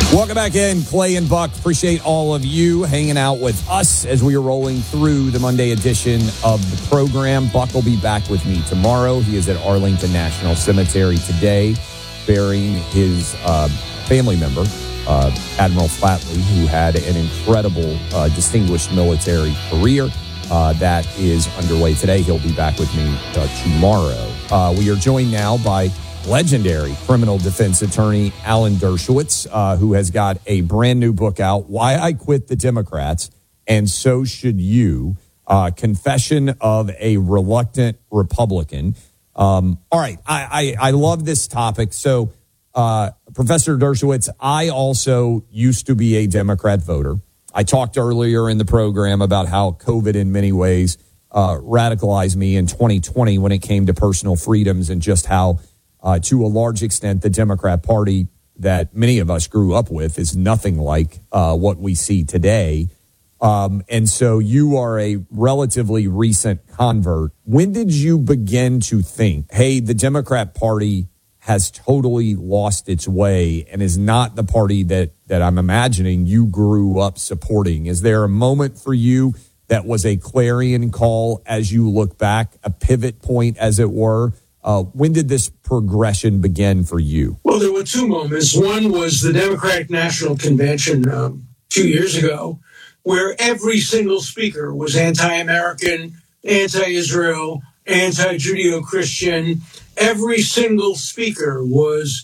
Welcome back in, Clay and Buck. Appreciate all of you hanging out with us as we are rolling through the Monday edition of the program. Buck will be back with me tomorrow. He is at Arlington National Cemetery today, burying his family member, Admiral Flatley, who had an incredible, distinguished military career. That is underway today. He'll be back with me tomorrow. We are joined now by legendary criminal defense attorney Alan Dershowitz, who has got a brand new book out, Why I Quit the Democrats, and So Should You, Confession of a Reluctant Republican. All right, I love this topic. So, Professor Dershowitz, I also used to be a Democrat voter. I talked earlier in the program about how COVID in many ways radicalized me in 2020 when it came to personal freedoms and just how to a large extent, the Democrat Party that many of us grew up with is nothing like what we see today. And so you are a relatively recent convert. When did you begin to think, hey, the Democrat Party has totally lost its way and is not the party that I'm imagining you grew up supporting? Is there a moment for you that was a clarion call as you look back, a pivot point, as it were? When did this progression begin for you? Well, there were two moments. One was the Democratic National Convention 2 years ago, where every single speaker was anti-American, anti-Israel, anti-Judeo-Christian. Every single speaker was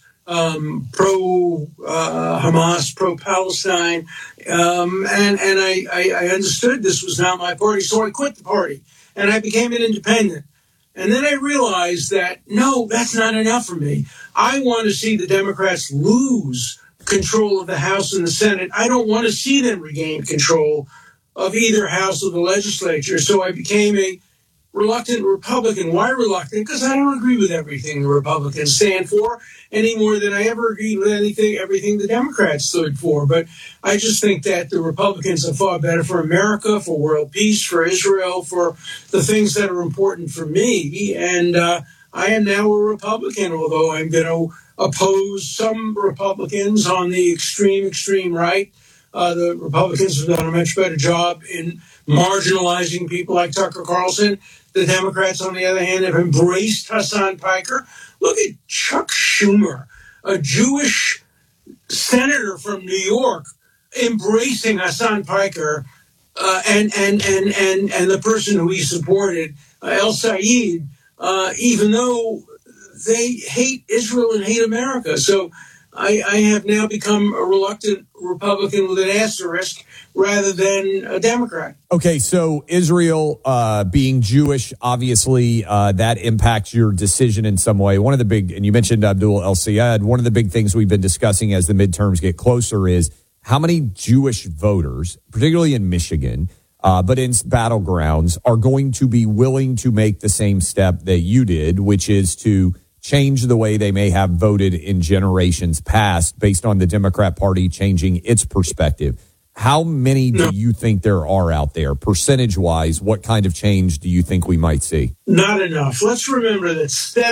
pro-Hamas, pro-Palestine. And I understood this was not my party, so I quit the party, and I became an independent. And then I realized that, no, that's not enough for me. I want to see the Democrats lose control of the House and the Senate. I don't want to see them regain control of either House or the legislature. So I became a reluctant Republican. Why reluctant? Because I don't agree with everything the Republicans stand for any more than I ever agreed with everything the Democrats stood for. But I just think that the Republicans are far better for America, for world peace, for Israel, for the things that are important for me. And I am now a Republican, although I'm going to oppose some Republicans on the extreme right. The Republicans have done a much better job in marginalizing people like Tucker Carlson. The Democrats, on the other hand, have embraced Hassan Piker. Look at Chuck Schumer, a Jewish senator from New York, embracing Hassan Piker and the person who he supported, El Sayed, even though they hate Israel and hate America. So I have now become a reluctant Republican with an asterisk rather than a Democrat. Okay, so Israel being Jewish, obviously that impacts your decision in some way. One of the big, and you mentioned Abdul El Sayed, one of the big things we've been discussing as the midterms get closer is how many Jewish voters, particularly in Michigan, but in battlegrounds, are going to be willing to make the same step that you did, which is to change the way they may have voted in generations past based on the Democrat Party changing its perspective. How many do you think there are out there? Percentage-wise, what kind of change do you think we might see? Not enough. Let's remember that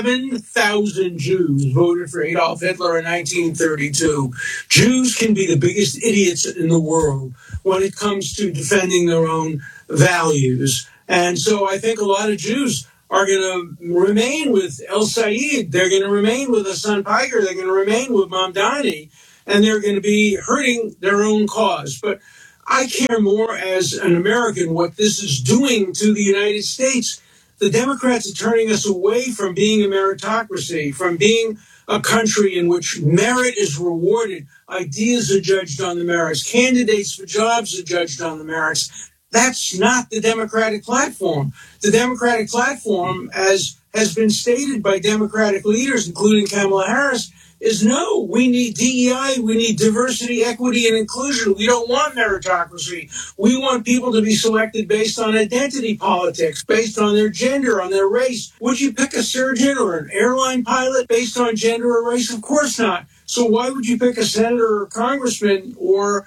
7,000 Jews voted for Adolf Hitler in 1932. Jews can be the biggest idiots in the world when it comes to defending their own values. And so I think a lot of Jews are going to remain with El Sayed. They're going to remain with Hassan Piker. They're going to remain with Mamdani. And they're going to be hurting their own cause. But I care more as an American what this is doing to the United States. The Democrats are turning us away from being a meritocracy, from being a country in which merit is rewarded. Ideas are judged on the merits. Candidates for jobs are judged on the merits. That's not the Democratic platform. The Democratic platform, as has been stated by Democratic leaders, including Kamala Harris, is no, we need DEI, we need diversity, equity, and inclusion. We don't want meritocracy. We want people to be selected based on identity politics, based on their gender, on their race. Would you pick a surgeon or an airline pilot based on gender or race? Of course not. So why would you pick a senator or congressman or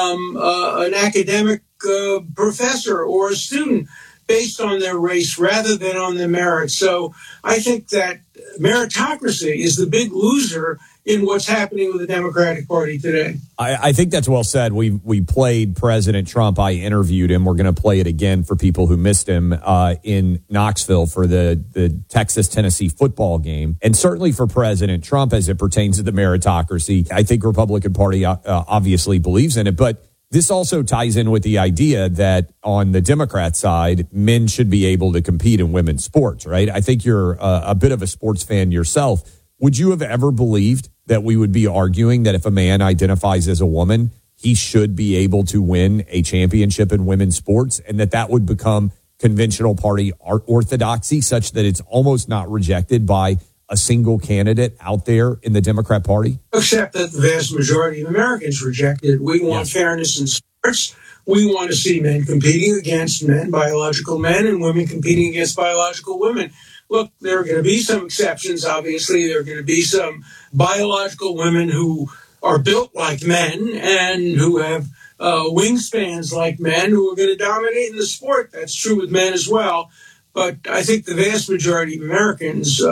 an academic professor or a student based on their race rather than on their merit? So I think that meritocracy is the big loser in what's happening with the Democratic Party today. I think that's well said. We played President Trump. I interviewed him. We're going to play it again for people who missed him in Knoxville for the Texas-Tennessee football game. And certainly for President Trump, as it pertains to the meritocracy, I think Republican Party obviously believes in it. But this also ties in with the idea that on the Democrat side, men should be able to compete in women's sports, right? I think you're a bit of a sports fan yourself. Would you have ever believed that we would be arguing that if a man identifies as a woman, he should be able to win a championship in women's sports, and that would become conventional party orthodoxy such that it's almost not rejected by a single candidate out there in the Democrat Party? Except that the vast majority of Americans reject it. We want fairness in sports. We want to see men competing against men, biological men, and women competing against biological women. Look, there are going to be some exceptions, obviously. There are going to be some biological women who are built like men and who have wingspans like men who are going to dominate in the sport. That's true with men as well. But I think the vast majority of Americans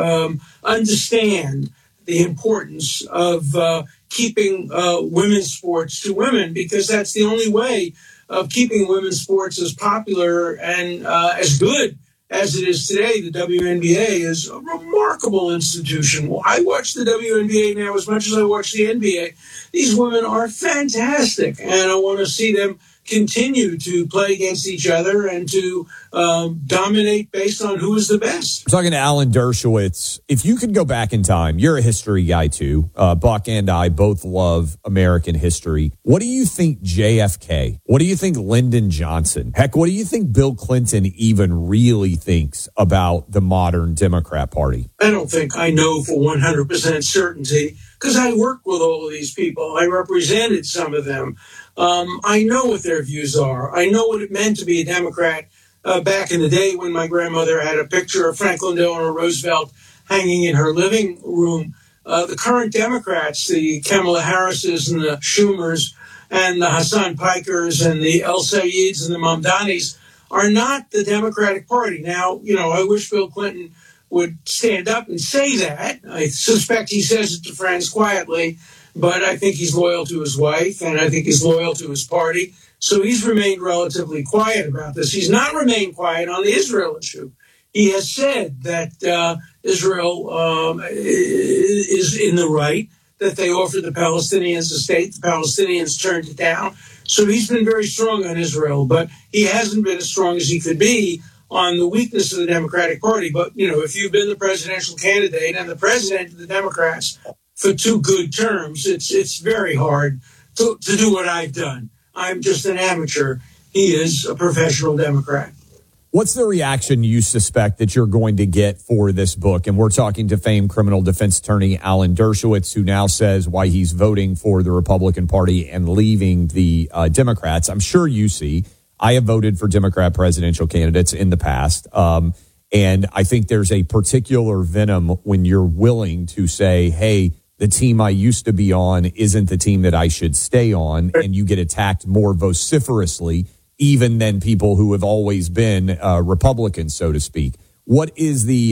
understand the importance of keeping women's sports to women, because that's the only way of keeping women's sports as popular and as good as it is today. The WNBA is a remarkable institution. Well, I watch the WNBA now as much as I watch the NBA. These women are fantastic, and I want to see them continue to play against each other and to dominate based on who is the best. I'm talking to Alan Dershowitz. If you could go back in time, you're a history guy too. Buck and I both love American history. What do you think JFK? What do you think Lyndon Johnson? Heck, what do you think Bill Clinton even really thinks about the modern Democrat Party? I don't think I know for 100% certainty, because I worked with all of these people. I represented some of them. I know what their views are. I know what it meant to be a Democrat back in the day when my grandmother had a picture of Franklin Delano Roosevelt hanging in her living room. The current Democrats, the Kamala Harrises and the Schumers and the Hassan Pikers and the El Sayeds and the Mamdanis, are not the Democratic Party. Now, I wish Bill Clinton would stand up and say that. I suspect he says it to friends quietly, but I think he's loyal to his wife, and I think he's loyal to his party. So he's remained relatively quiet about this. He's not remained quiet on the Israel issue. He has said that Israel is in the right, that they offered the Palestinians a state. The Palestinians turned it down. So he's been very strong on Israel, but he hasn't been as strong as he could be on the weakness of the Democratic Party. But, if you've been the presidential candidate and the president of the Democrats for 2 good terms, it's very hard to do what I've done. I'm just an amateur. He is a professional Democrat. What's the reaction you suspect that you're going to get for this book? And we're talking to famed criminal defense attorney Alan Dershowitz, who now says why he's voting for the Republican Party and leaving the Democrats. I'm sure you see, I have voted for Democrat presidential candidates in the past. And I think there's a particular venom when you're willing to say, hey, the team I used to be on isn't the team that I should stay on. And you get attacked more vociferously even than people who have always been Republicans, so to speak. What is the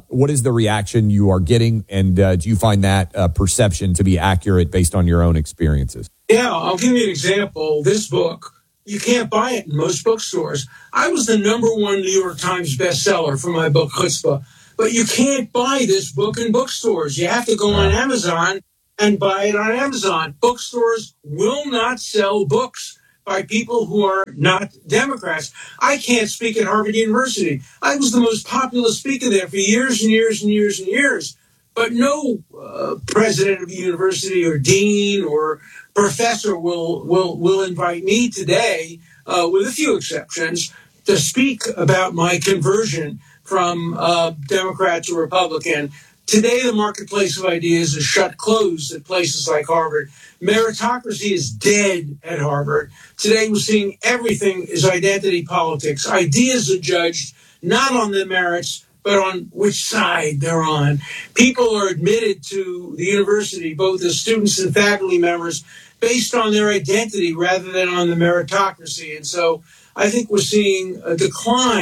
reaction you are getting, and do you find that perception to be accurate based on your own experiences? Yeah, I'll give you an example. This book, you can't buy it in most bookstores. I was the #1 New York Times bestseller for my book, Chutzpah, but you can't buy this book in bookstores. You have to go on Amazon and buy it on Amazon. Bookstores will not sell books by people who are not Democrats. I can't speak at Harvard University. I was the most popular speaker there for years and years and years and years. But no president of a university or dean or professor will invite me today, with a few exceptions, to speak about my conversion from Democrat to Republican. Today, the marketplace of ideas is closed at places like Harvard. Meritocracy is dead at Harvard. Today, we're seeing everything is identity politics. Ideas are judged not on the merits, but on which side they're on. People are admitted to the university, both as students and faculty members, based on their identity rather than on the meritocracy. And so I think we're seeing a decline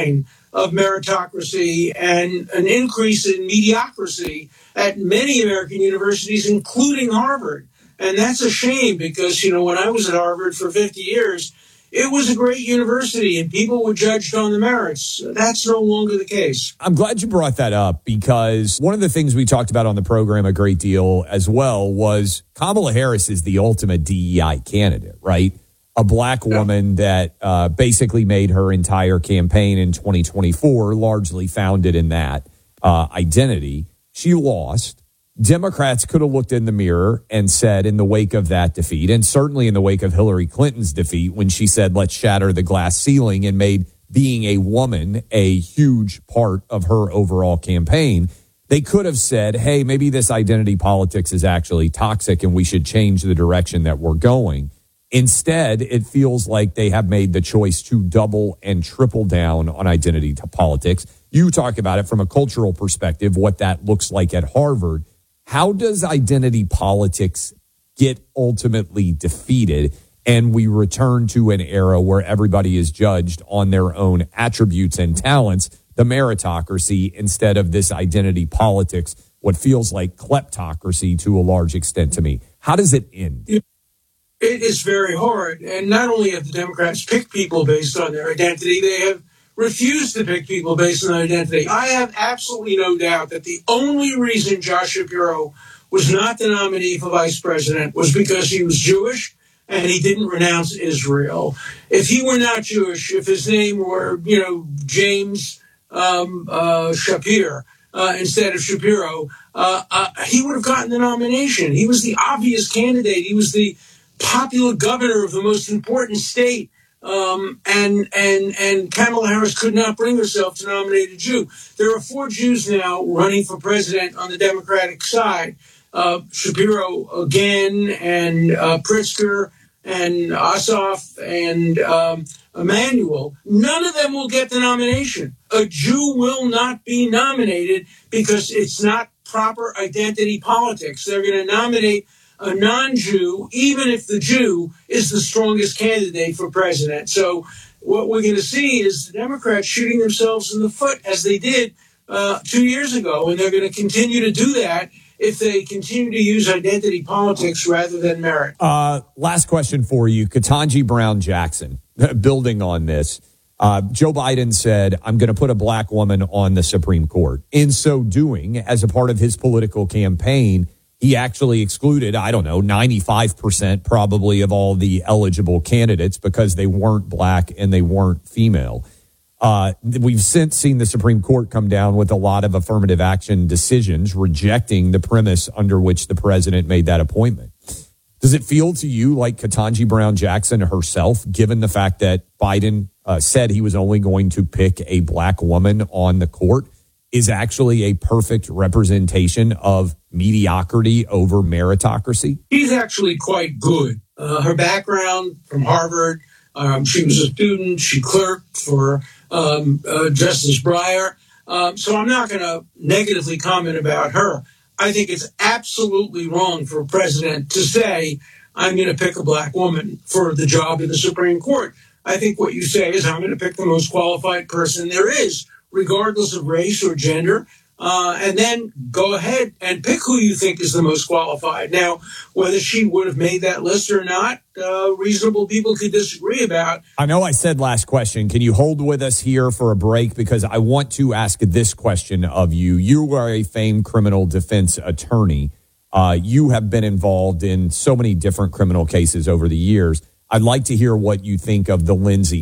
of meritocracy and an increase in mediocrity at many American universities, including Harvard. And that's a shame because, when I was at Harvard for 50 years, it was a great university and people were judged on the merits. That's no longer the case. I'm glad you brought that up because one of the things we talked about on the program a great deal as well was Kamala Harris is the ultimate DEI candidate, right? A black woman that basically made her entire campaign in 2024 largely founded in that identity. She lost. Democrats could have looked in the mirror and said in the wake of that defeat, and certainly in the wake of Hillary Clinton's defeat when she said, let's shatter the glass ceiling and made being a woman a huge part of her overall campaign, they could have said, hey, maybe this identity politics is actually toxic and we should change the direction that we're going. Instead, it feels like they have made the choice to double and triple down on identity politics. You talk about it from a cultural perspective, what that looks like at Harvard. How does identity politics get ultimately defeated and we return to an era where everybody is judged on their own attributes and talents, the meritocracy, instead of this identity politics, what feels like kleptocracy to a large extent to me? How does it end? It is very hard. And not only have the Democrats picked people based on their identity, they have refused to pick people based on identity. I have absolutely no doubt that the only reason Josh Shapiro was not the nominee for vice president was because he was Jewish and he didn't renounce Israel. If he were not Jewish, if his name were, James Shapir instead of Shapiro, he would have gotten the nomination. He was the obvious candidate. He was the popular governor of the most important state. And Kamala Harris could not bring herself to nominate a Jew. There are 4 Jews now running for president on the Democratic side. Shapiro again, and Pritzker, and Ossoff, and Emanuel. None of them will get the nomination. A Jew will not be nominated because it's not proper identity politics. They're going to nominate a non-Jew, even if the Jew is the strongest candidate for president. So what we're going to see is the Democrats shooting themselves in the foot, as they did 2 years ago, and they're going to continue to do that if they continue to use identity politics rather than merit. Last question for you. Ketanji Brown Jackson, building on this. Joe Biden said, I'm going to put a black woman on the Supreme Court. In so doing, as a part of his political campaign, he actually excluded, 95% probably of all the eligible candidates because they weren't black and they weren't female. We've since seen the Supreme Court come down with a lot of affirmative action decisions rejecting the premise under which the president made that appointment. Does it feel to you like Ketanji Brown Jackson herself, given the fact that Biden said he was only going to pick a black woman on the court, is actually a perfect representation of mediocrity over meritocracy? She's actually quite good. Her background from Harvard, she was a student, she clerked for Justice Breyer. So I'm not going to negatively comment about her. I think it's absolutely wrong for a president to say, I'm going to pick a black woman for the job in the Supreme Court. I think what you say is, I'm going to pick the most qualified person there is, regardless of race or gender, and then go ahead and pick who you think is the most qualified. Now, whether she would have made that list or not, reasonable people could disagree about. I know I said last question. Can you hold with us here for a break? Because I want to ask this question of you. You are a famed criminal defense attorney. You have been involved in so many different criminal cases over the years. I'd like to hear what you think of the Lindsey